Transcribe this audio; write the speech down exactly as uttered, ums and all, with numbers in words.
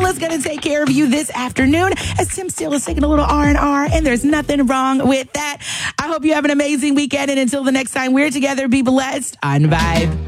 Steele is going to take care of you this afternoon, as Tim Steele is taking a little R and R, and there's nothing wrong with that. I hope you have an amazing weekend, and until the next time we're together, be blessed on Vibe.